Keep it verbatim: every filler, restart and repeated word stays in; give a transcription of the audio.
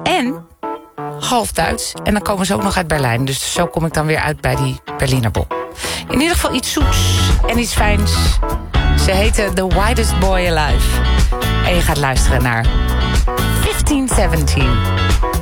En half Duits. En dan komen ze ook nog uit Berlijn. Dus zo kom ik dan weer uit bij die Berliner Bol. In ieder geval iets zoets en iets fijns. Ze heten The Whitest Boy Alive. En je gaat luisteren naar fifteen seventeen.